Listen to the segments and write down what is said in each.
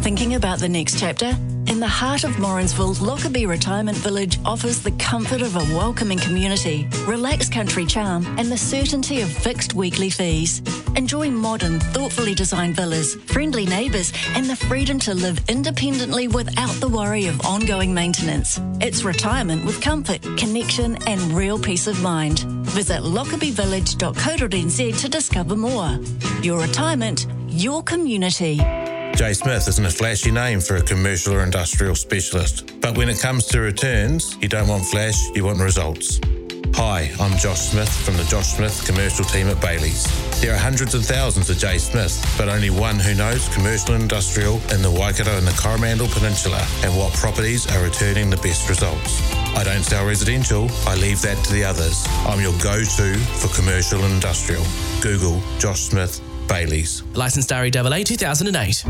Thinking about the next chapter? In the heart of Morrinsville, Lockerbie Retirement Village offers the comfort of a welcoming community, relaxed country charm, and the certainty of fixed weekly fees. Enjoy modern, thoughtfully designed villas, friendly neighbours, and the freedom to live independently without the worry of ongoing maintenance. It's retirement with comfort, connection, and real peace of mind. Visit lockerbievillage.co.nz to discover more. Your retirement, your community. J Smith isn't a flashy name for a commercial or industrial specialist, but when it comes to returns, you don't want flash, you want results. Hi, I'm Josh Smith from the Josh Smith commercial team at Bailey's. There are hundreds of thousands of J Smith, but only one who knows commercial and industrial in the Waikato and the Coromandel Peninsula and what properties are returning the best results. I don't sell residential, I leave that to the others. I'm your go-to for commercial and industrial. Google Josh Smith Bailey's. Licensed REAA 2008.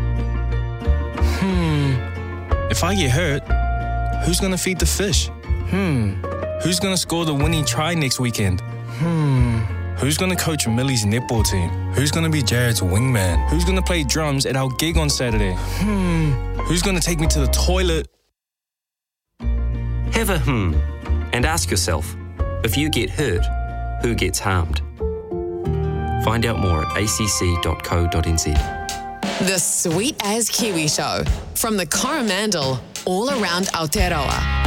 If I get hurt, who's going to feed the fish? Who's going to score the winning try next weekend? Who's going to coach Millie's netball team? Who's going to be Jared's wingman? Who's going to play drums at our gig on Saturday? Who's going to take me to the toilet? Have a and ask yourself, if you get hurt, who gets harmed? Find out more at acc.co.nz. The Sweet as Kiwi Show, from the Coromandel all around Aotearoa.